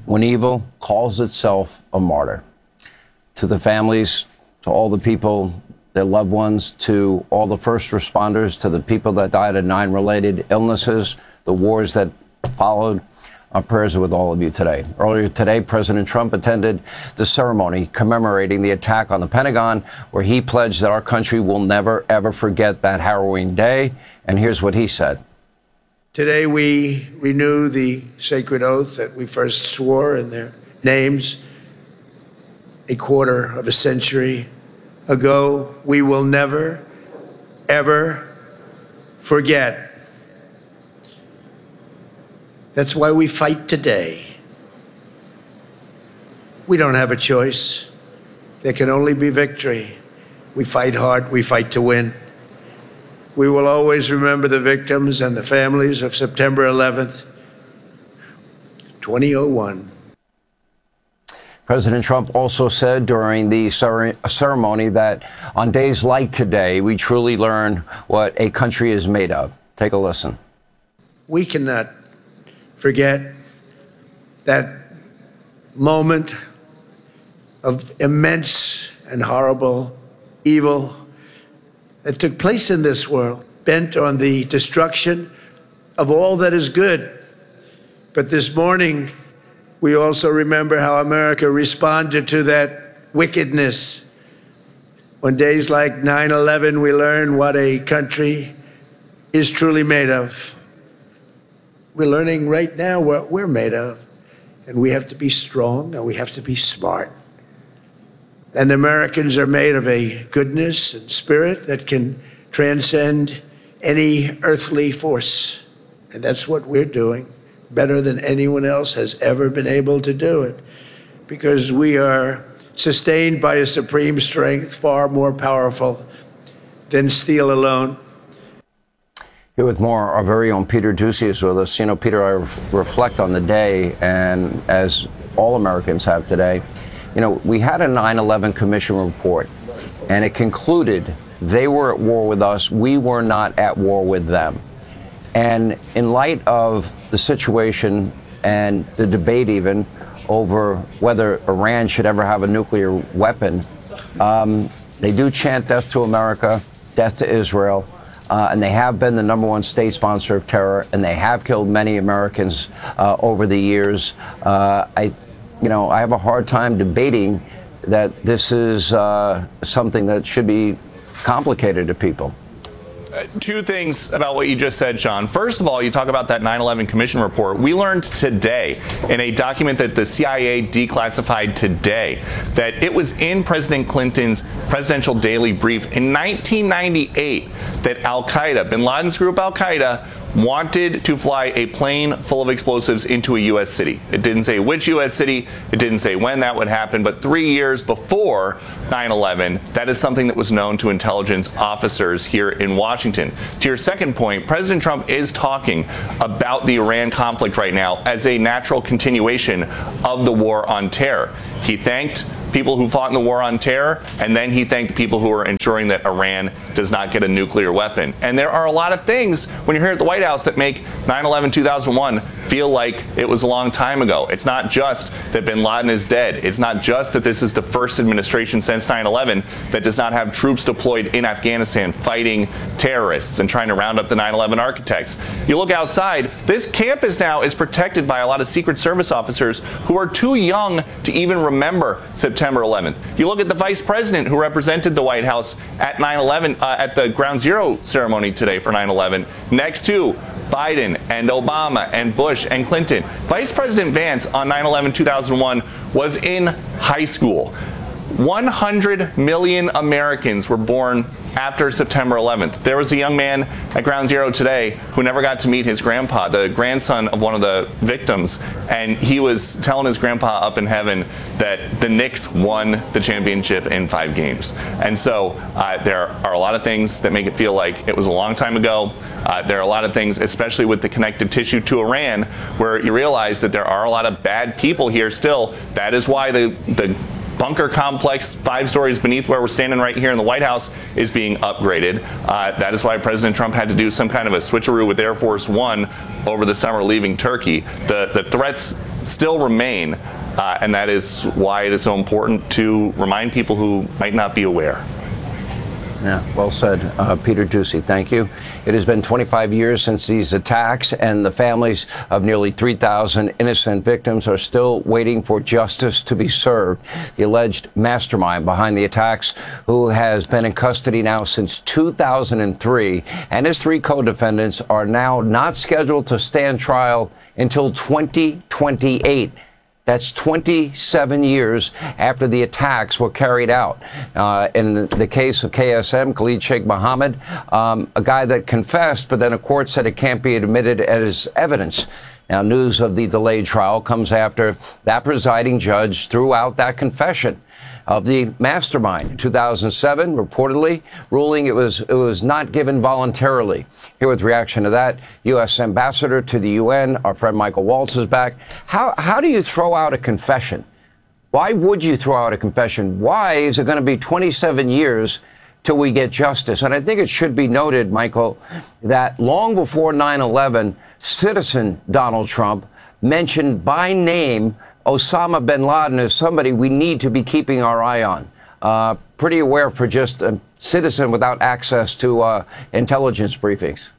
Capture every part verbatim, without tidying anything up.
when evil calls itself a martyr. To the families, to all the people, their loved ones, to all the first responders, to the people that died of nine-related illnesses, the wars that followed, our prayers are with all of you today. Earlier today, President Trump attended the ceremony commemorating the attack on the Pentagon, where he pledged that our country will never, ever forget that harrowing day. And here's what he said. Today, we renew the sacred oath that we first swore in their names a quarter of a century ago. We will never, ever forget. That's why we fight today. We don't have a choice. There can only be victory. We fight hard. We fight to win. We will always remember the victims and the families of September eleventh, twenty oh one. President Trump also said during the ceremony that on days like today, we truly learn what a country is made of. Take a listen. We cannot forget that moment of immense and horrible evil that took place in this world, bent on the destruction of all that is good. But this morning, we also remember how America responded to that wickedness. On days like nine eleven, we learn what a country is truly made of. We're learning right now what we're made of. And we have to be strong and we have to be smart. And Americans are made of a goodness and spirit that can transcend any earthly force. And that's what we're doing, better than anyone else has ever been able to do it. Because we are sustained by a supreme strength far more powerful than steel alone. Here with more, our very own Peter Doocy is with us. You know, Peter, I reflect on the day, and as all Americans have today, you know, we had a nine eleven Commission report, and it concluded they were at war with us. We were not at war with them. And in light of the situation and the debate even over whether Iran should ever have a nuclear weapon, um, they do chant death to America, death to Israel. Uh, and they have been the number one state sponsor of terror, and they have killed many Americans uh, over the years. Uh, I, you know, I have a hard time debating that this is uh, something that should be complicated to people. Uh, two things about what you just said, Sean. First of all, you talk about that nine eleven Commission report. We learned today in a document that the C I A declassified today that it was in President Clinton's presidential daily brief in nineteen ninety-eight that Al-Qaeda, bin Laden's group Al-Qaeda, wanted to fly a plane full of explosives into a U S city. It didn't say which U S city, it didn't say when that would happen, but three years before nine eleven, that is something that was known to intelligence officers here in Washington. To your second point, President Trump is talking about the Iran conflict right now as a natural continuation of the war on terror. He thanked people who fought in the war on terror, and then he thanked the people who are ensuring that Iran does not get a nuclear weapon. And there are a lot of things when you're here at the White House that make nine eleven two thousand one feel like it was a long time ago. It's not just that bin Laden is dead. It's not just that this is the first administration since nine eleven that does not have troops deployed in Afghanistan fighting terrorists and trying to round up the nine eleven architects. You look outside, this campus now is protected by a lot of Secret Service officers who are too young to even remember September eleventh. You look at the vice president who represented the White House at nine eleven, uh, at the Ground Zero ceremony today for nine eleven, next to Biden and Obama and Bush and Clinton. Vice President Vance on nine eleven two thousand one was in high school. one hundred million Americans were born after September eleventh. There was a young man at Ground Zero today who never got to meet his grandpa, the grandson of one of the victims, and he was telling his grandpa up in heaven that the Knicks won the championship in five games. And so uh, there are a lot of things that make it feel like it was a long time ago. Uh, there are a lot of things, especially with the connective tissue to Iran, where you realize that there are a lot of bad people here still. That is why the, the bunker complex five stories beneath where we're standing right here in the White House is being upgraded. Uh, that is why President Trump had to do some kind of a switcheroo with Air Force One over the summer leaving Turkey. The, the threats still remain. Uh, and that is why it is so important to remind people who might not be aware. Yeah, well said. Uh, Peter Doocy, thank you. It has been twenty-five years since these attacks, and the families of nearly three thousand innocent victims are still waiting for justice to be served. The alleged mastermind behind the attacks, who has been in custody now since two thousand three, and his three co-defendants are now not scheduled to stand trial until twenty twenty-eight. That's twenty-seven years after the attacks were carried out. Uh, in the case of K S M, Khalid Sheikh Mohammed, um, a guy that confessed, but then a court said it can't be admitted as evidence. Now, news of the delayed trial comes after that presiding judge threw out that confession of the mastermind in two thousand seven, reportedly ruling it was it was not given voluntarily. Here with reaction to that, U S Ambassador to the U N, our friend Michael Waltz is back. How how do you throw out a confession? Why would you throw out a confession? Why is it going to be twenty-seven years till we get justice? And I think it should be noted, Michael, that long before nine eleven, citizen Donald Trump mentioned by name Osama bin Laden as somebody we need to be keeping our eye on. Uh, pretty aware for just a citizen without access to uh, intelligence briefings.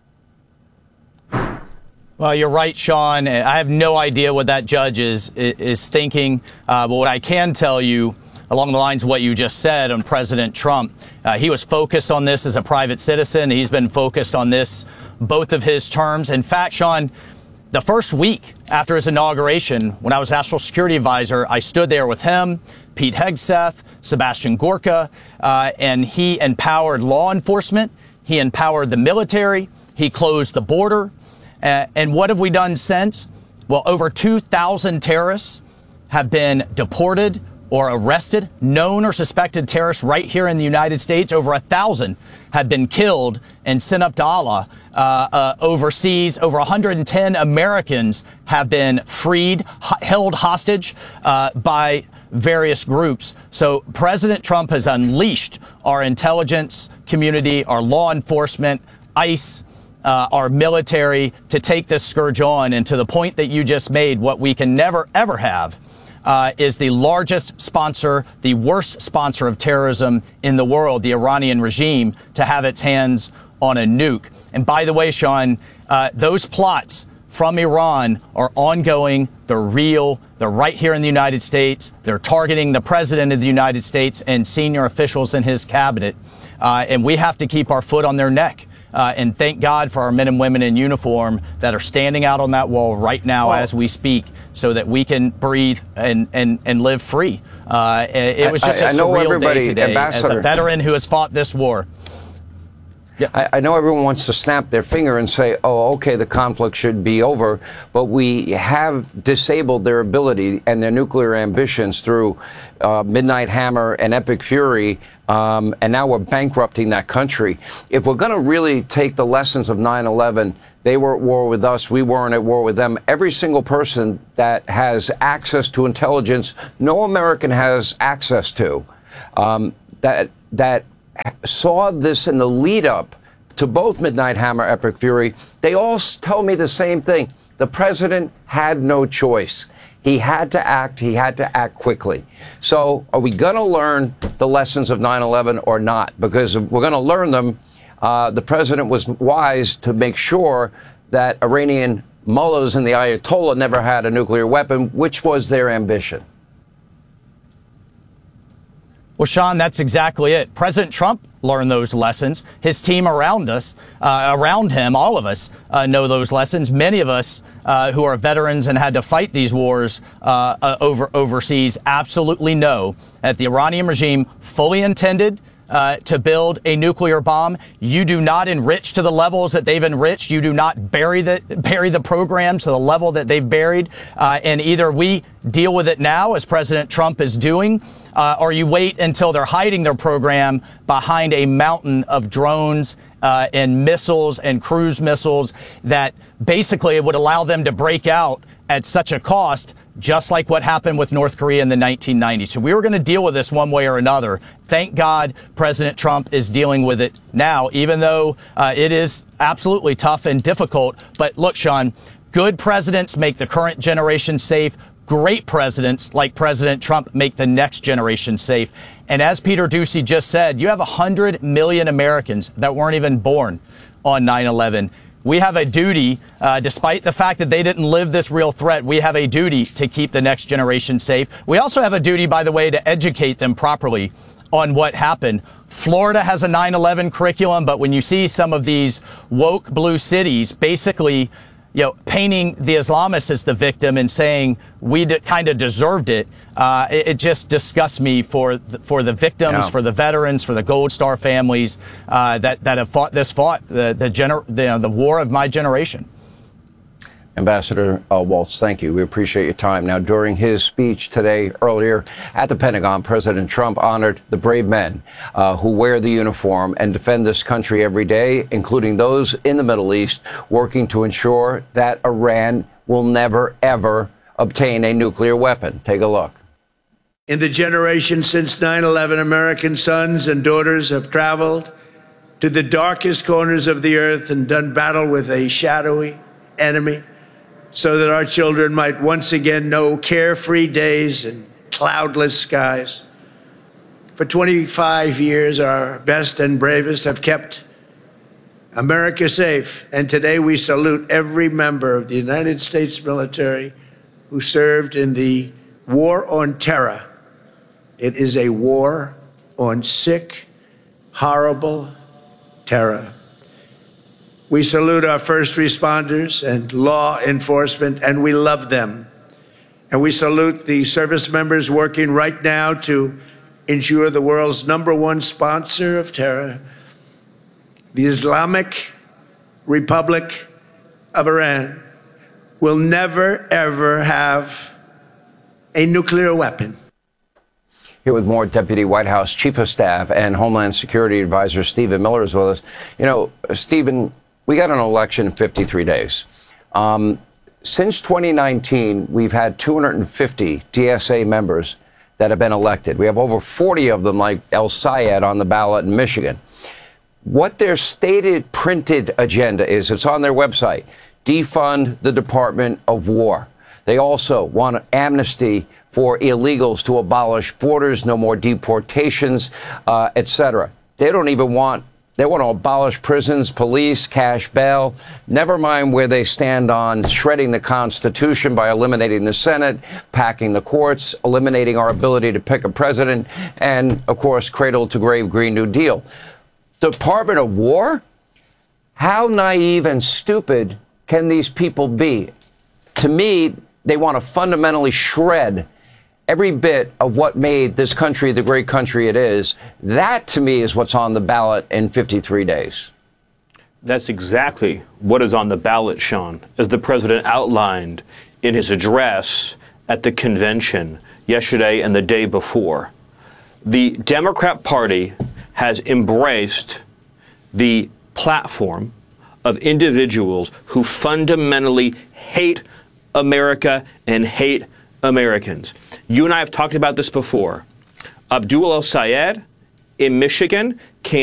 Well, you're right, Sean. I have no idea what that judge is is thinking. Uh, but what I can tell you, along the lines of what you just said on President Trump, uh, he was focused on this as a private citizen. He's been focused on this both of his terms. In fact, Sean, the first week after his inauguration, when I was National Security Advisor, I stood there with him, Pete Hegseth, Sebastian Gorka, uh, and he empowered law enforcement. He empowered the military. He closed the border. Uh, and what have we done since? Well, over two thousand terrorists have been deported or arrested, known or suspected terrorists right here in the United States. Over a thousand have been killed and sent up to Allah. Uh, uh, overseas, over one hundred ten Americans have been freed, held hostage uh, by various groups. So President Trump has unleashed our intelligence community, our law enforcement, ICE, uh, our military to take this scourge on. And to the point that you just made, what we can never, ever have Uh, is the largest sponsor, the worst sponsor of terrorism in the world, the Iranian regime, to have its hands on a nuke. And by the way, Sean, uh, those plots from Iran are ongoing. They're real. They're right here in the United States. They're targeting the president of the United States and senior officials in his cabinet. Uh, and we have to keep our foot on their neck. Uh, and thank God for our men and women in uniform that are standing out on that wall right now well, as we speak, so that we can breathe and, and, and live free. Uh, it, it was just I, a I surreal day today as a veteran who has fought this war. Yeah. I, I know everyone wants to snap their finger and say, oh, okay, the conflict should be over, but we have disabled their ability and their nuclear ambitions through uh, Midnight Hammer and Epic Fury, um, and now we're bankrupting that country. If we're going to really take the lessons of nine eleven, they were at war with us, we weren't at war with them. Every single person that has access to intelligence, no American has access to, um, that that saw this in the lead up to both Midnight Hammer, Epic Fury, they all tell me the same thing. The president had no choice. He had to act. He had to act quickly. So are we going to learn the lessons of nine eleven or not? Because if we're going to learn them, uh, the president was wise to make sure that Iranian mullahs and the Ayatollah never had a nuclear weapon, which was their ambition. Well, Sean, that's exactly it. President Trump learned those lessons. His team around us, uh, around him, all of us uh, know those lessons. Many of us uh, who are veterans and had to fight these wars uh, uh, over overseas absolutely know that the Iranian regime fully intended Uh, to build a nuclear bomb. You do not enrich to the levels that they've enriched. You do not bury the bury the programs to the level that they've buried. Uh, and either we deal with it now, as President Trump is doing, uh, or you wait until they're hiding their program behind a mountain of drones uh, and missiles and cruise missiles that basically would allow them to break out at such a cost, just like what happened with North Korea in the nineteen nineties. So we were going to deal with this one way or another. Thank God President Trump is dealing with it now, even though uh, it is absolutely tough and difficult. But look, Sean, Good presidents make the current generation safe. Great presidents like President Trump make the next generation safe. And as Peter Doocy just said, you have one hundred million Americans that weren't even born on nine eleven. We have a duty, uh, despite the fact that they didn't live this real threat, we have a duty to keep the next generation safe. We also have a duty, by the way, to educate them properly on what happened. Florida has a nine eleven curriculum, but when you see some of these woke blue cities basically, you know, painting the Islamists as the victim and saying we d- kind of deserved it, uh, it, it just disgusts me for the, for the victims, Yeah. for the veterans, for the Gold Star families uh, that that have fought this fought the the, gener- the, uh, the war of my generation. Ambassador uh, Waltz, thank you. We appreciate your time. Now, during his speech today, earlier at the Pentagon, President Trump honored the brave men uh, who wear the uniform and defend this country every day, including those in the Middle East working to ensure that Iran will never, ever obtain a nuclear weapon. Take a look. In the generation since nine eleven, American sons and daughters have traveled to the darkest corners of the earth and done battle with a shadowy enemy, so that our children might once again know carefree days and cloudless skies. For twenty-five years, our best and bravest have kept America safe, and today we salute every member of the United States military who served in the war on terror. It is a war on sick, horrible terror. We salute our first responders and law enforcement, and we love them. And we salute the service members working right now to ensure the world's number one sponsor of terror, the Islamic Republic of Iran, will never, ever have a nuclear weapon. Here with more, Deputy White House Chief of Staff and Homeland Security Advisor Stephen Miller is with us. You know, Stephen, we got an election in fifty-three days. Um, since twenty nineteen, we've had two hundred fifty D S A members that have been elected. We have over forty of them, like El Sayed, on the ballot in Michigan. What their stated printed agenda is, it's on their website, defund the Department of War. They also want amnesty for illegals, to abolish borders, no more deportations, uh, et cetera. They don't even want They want to abolish prisons, police, cash bail. Never mind where they stand on shredding the Constitution by eliminating the Senate, packing the courts, eliminating our ability to pick a president, and, of course, cradle to grave Green New Deal. Department of War? How naive and stupid can these people be? To me, they want to fundamentally shred every bit of what made this country the great country it is. That, to me, is what's on the ballot in fifty-three days. That's exactly what is on the ballot, Sean, as the president outlined in his address at the convention yesterday and the day before. The Democrat Party has embraced the platform of individuals who fundamentally hate America and hate Americans. You and I have talked about this before. Abdul El Sayed in Michigan came